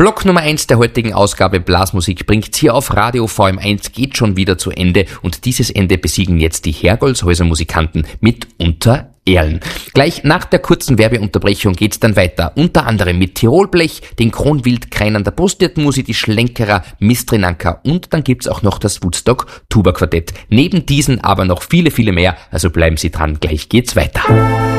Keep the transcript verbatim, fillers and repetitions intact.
Block Nummer eins der heutigen Ausgabe Blasmusik bringt's hier auf Radio V M eins geht schon wieder zu Ende und dieses Ende besiegen jetzt die Hergolshäuser Musikanten mit Unter Erlen. Gleich nach der kurzen Werbeunterbrechung geht's dann weiter, unter anderem mit Tirolblech, den Kronwildkreinern der Brustwirtenmusik, die Schlenkerer, Mistrinanka und dann gibt's auch noch das Woodstock Tuba Quartett. Neben diesen aber noch viele, viele mehr, also bleiben Sie dran, gleich geht's weiter.